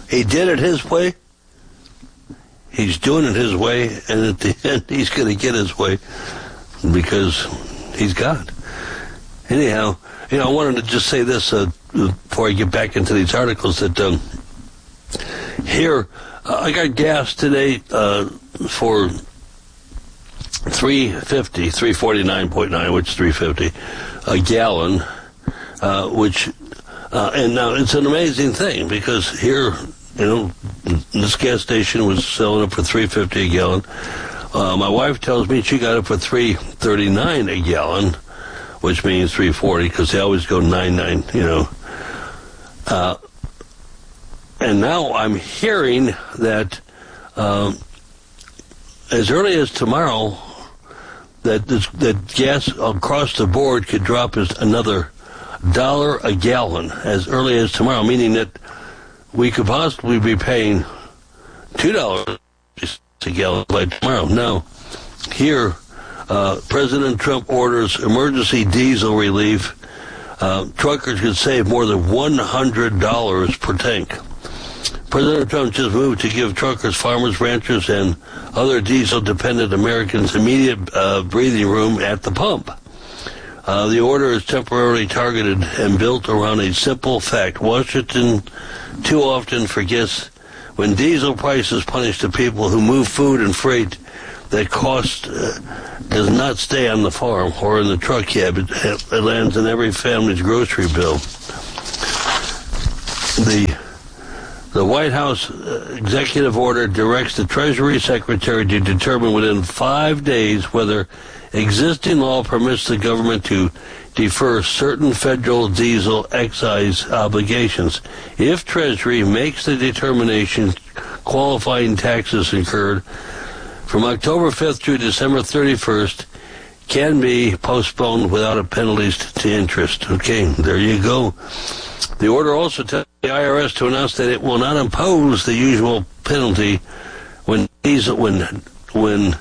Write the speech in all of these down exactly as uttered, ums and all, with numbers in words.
He did it his way. He's doing it his way, and at the end, he's going to get his way because he's God. Anyhow, you know, I wanted to just say this uh, before I get back into these articles that um, here, uh, I got gas today uh, for three fifty, three forty-nine point nine, which is three fifty a gallon, uh, which, uh, and now it's an amazing thing because here, you know, this gas station was selling it for three fifty a gallon. Uh, my wife tells me she got it for three thirty-nine a gallon, which means three forty because they always go nine nine, you know. Uh, and now I'm hearing that um, as early as tomorrow, that this, that gas across the board could drop as another dollar a gallon as early as tomorrow, meaning that we could possibly be paying two dollars a gallon by tomorrow. Now, here, uh, President Trump orders emergency diesel relief. Uh, truckers could save more than one hundred dollars per tank. President Trump just moved to give truckers, farmers, ranchers, and other diesel-dependent Americans immediate uh, breathing room at the pump. Uh, the order is temporarily targeted and built around a simple fact. Washington too often forgets when diesel prices punish the people who move food and freight, that cost uh, does not stay on the farm or in the truck cab. It, it lands in every family's grocery bill. The The White House uh, executive order directs the Treasury Secretary to determine within five days whether existing law permits the government to defer certain federal diesel excise obligations. If Treasury makes the determination, qualifying taxes incurred from October fifth through December thirty-first can be postponed without penalties to interest. Okay, there you go. The order also tells the I R S to announce that it will not impose the usual penalty when diesel when when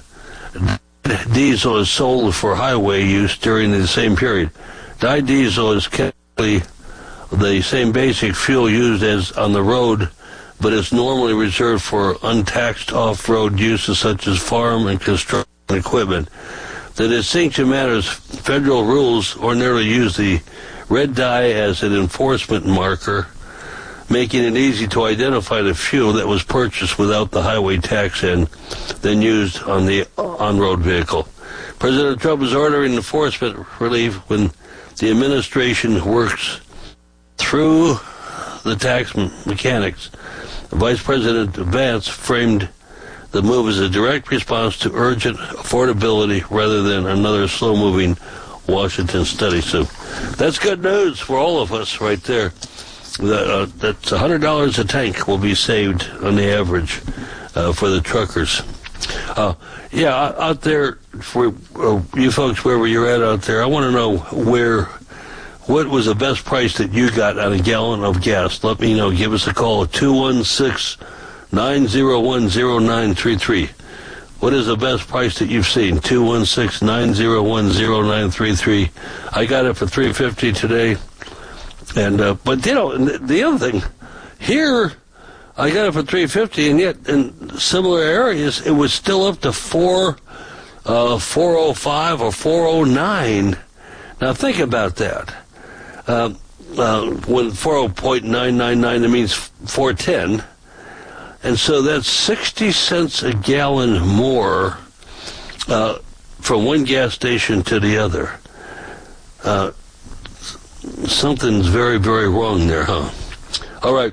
diesel is sold for highway use during the same period. Dyed diesel is chemically the same basic fuel used as on the road, but is normally reserved for untaxed off-road uses such as farm and construction equipment. The distinction matters. Federal rules ordinarily use the red dye as an enforcement marker, making it easy to identify the fuel that was purchased without the highway tax and then used on the on-road vehicle. President Trump is ordering enforcement relief when the administration works through the tax mechanics. Vice President Vance framed the move as a direct response to urgent affordability rather than another slow-moving Washington study. So that's good news for all of us right there. That, uh, that's one hundred dollars a tank will be saved on the average uh, for the truckers. Uh, yeah, out there, for uh, you folks, wherever you're at out there, I want to know where, what was the best price that you got on a gallon of gas? Let me know. Give us a call at two one six, nine zero one, zero nine three three. What is the best price that you've seen? two one six, nine zero one, zero nine three three. I got it for three fifty today. And uh, but, you know, the other thing, here I got it for three fifty, and yet in similar areas it was still up to four, uh, four oh five or four oh nine. Now think about that. Uh, uh, when four point nine nine nine, it means four ten. And so that's sixty cents a gallon more uh, from one gas station to the other. Uh, something's very, very wrong there, huh? All right.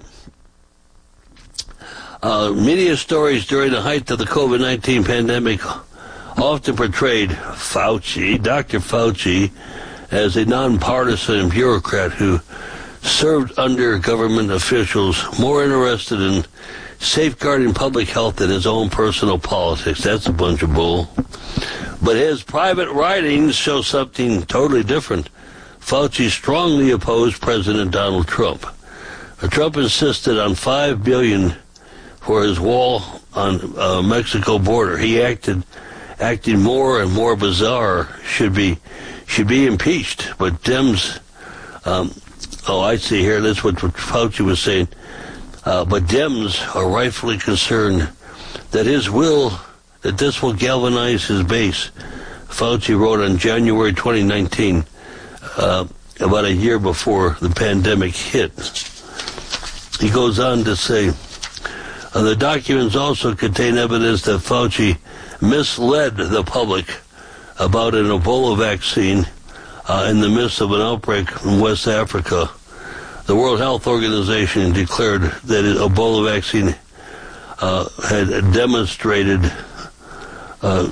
Uh, media stories during the height of the COVID nineteen pandemic often portrayed Fauci, Doctor Fauci, as a nonpartisan bureaucrat who served under government officials more interested in safeguarding public health than his own personal politics. That's a bunch of bull. But his private writings show something totally different. Fauci strongly opposed President Donald Trump. Trump insisted on five billion dollars for his wall on uh, Mexico border. He acted, acting more and more bizarre, should be should be impeached. But Dems, um, oh, I see here, that's what Fauci was saying. Uh, but Dems are rightfully concerned that his will, that this will galvanize his base. Fauci wrote on January twenty nineteen, uh, about a year before the pandemic hit. He goes on to say, uh, the documents also contain evidence that Fauci misled the public about an Ebola vaccine uh, in the midst of an outbreak in West Africa. The World Health Organization declared that an Ebola vaccine uh, had demonstrated uh,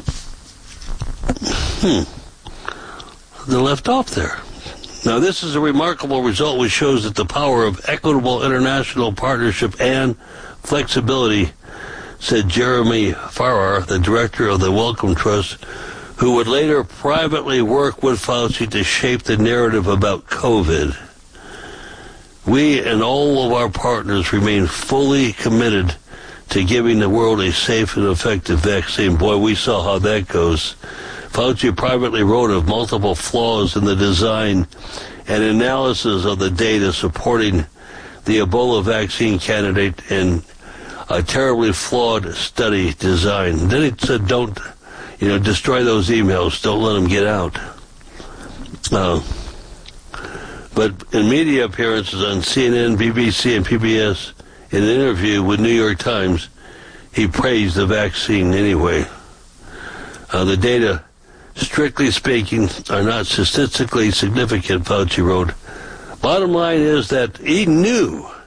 hmm, they're left off there. Now, this is a remarkable result which shows that the power of equitable international partnership and flexibility, said Jeremy Farrar, the director of the Wellcome Trust, who would later privately work with Fauci to shape the narrative about COVID. We and all of our partners remain fully committed to giving the world a safe and effective vaccine. Boy, we saw how that goes. Fauci privately wrote of multiple flaws in the design and analysis of the data supporting the Ebola vaccine candidate and a terribly flawed study design. Then he said, don't, you know, destroy those emails. Don't let them get out. Uh, but in media appearances on C N N, B B C, and P B S, in an interview with New York Times, he praised the vaccine anyway. Uh, the data, strictly speaking, are not statistically significant, Fauci wrote. Bottom line is that he knew